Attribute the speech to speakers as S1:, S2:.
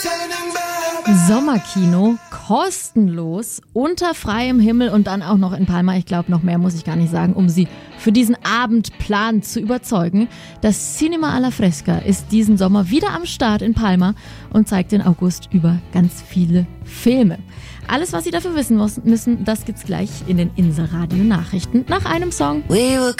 S1: Sommerkino, kostenlos, unter freiem Himmel und dann auch noch in Palma. Ich glaube, noch mehr muss ich gar nicht sagen, um Sie für diesen Abendplan zu überzeugen. Das Cinema alla Fresca ist diesen Sommer wieder am Start in Palma und zeigt im August über ganz viele Filme. Alles, was Sie dafür wissen müssen, das gibt's gleich in den Insel Radio Nachrichten nach einem Song.
S2: We were